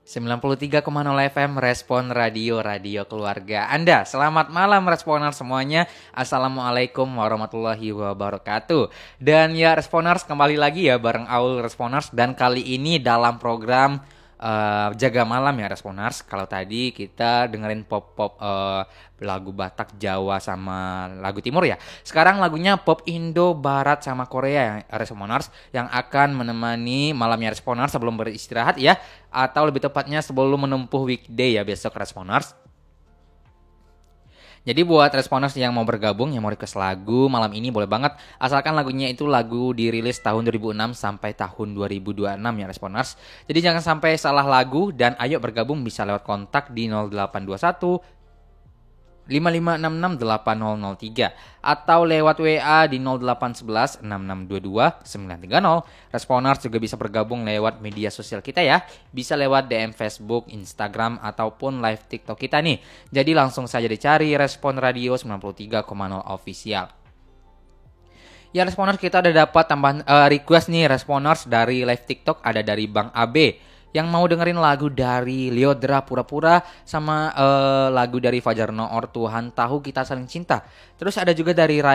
93,0 FM Respon Radio, Radio Keluarga Anda. Selamat malam Responers semuanya. Assalamualaikum warahmatullahi wabarakatuh. Dan ya Responers, kembali lagi ya bareng Aul Responers. Dan kali ini dalam program Jaga Malam ya Responers. Kalau tadi kita dengerin pop-pop lagu Batak, Jawa sama lagu Timur ya. Sekarang lagunya pop Indo, Barat sama Korea ya Responers, yang akan menemani malamnya Responers sebelum beristirahat ya, atau lebih tepatnya sebelum menempuh weekday ya besok Responers. Jadi buat Responers yang mau bergabung, yang mau request lagu malam ini boleh banget, asalkan lagunya itu lagu dirilis tahun 2006 sampai tahun 2026 ya Responers. Jadi jangan sampai salah lagu, dan ayo bergabung bisa lewat kontak di 0821 55668003 atau lewat WA di 0811 6622 930. Responers juga bisa bergabung lewat media sosial kita ya. Bisa lewat DM Facebook, Instagram ataupun live TikTok kita nih. Jadi langsung saja dicari Respon Radio 93,0 official. Ya Responers, kita udah dapat tambahan request nih Responers dari live TikTok, ada dari Bang Abe yang mau dengerin lagu dari Lyodra Pura-Pura sama lagu dari Fajar Noor Tuhan Tahu Kita Saling Cinta. Terus ada juga dari